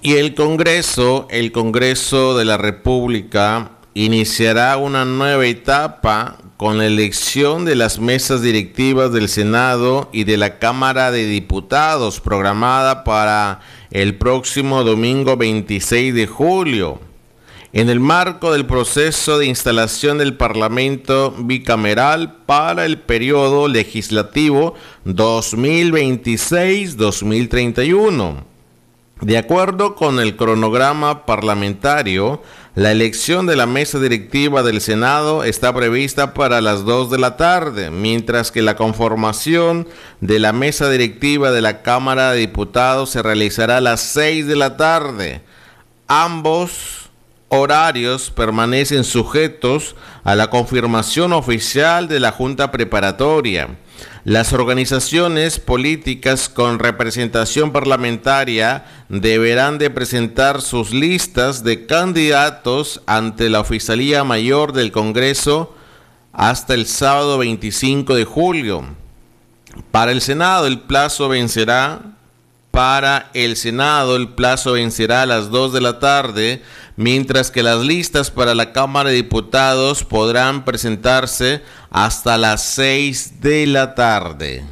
Y el Congreso de la República iniciará una nueva etapa con la elección de las mesas directivas del Senado y de la Cámara de Diputados, programada para el próximo domingo 26 de julio. En el marco del proceso de instalación del Parlamento bicameral para el periodo legislativo 2026-2031. De acuerdo con el cronograma parlamentario, la elección de la mesa directiva del Senado está prevista para las 2 de la tarde, mientras que la conformación de la mesa directiva de la Cámara de Diputados se realizará a las 6 de la tarde. Ambos horarios permanecen sujetos a la confirmación oficial de la Junta Preparatoria. Las organizaciones políticas con representación parlamentaria deberán de presentar sus listas de candidatos ante la Oficialía Mayor del Congreso hasta el sábado 25 de julio. Para el Senado el plazo vencerá a las 2 de la tarde, mientras que las listas para la Cámara de Diputados podrán presentarse hasta las 6 de la tarde.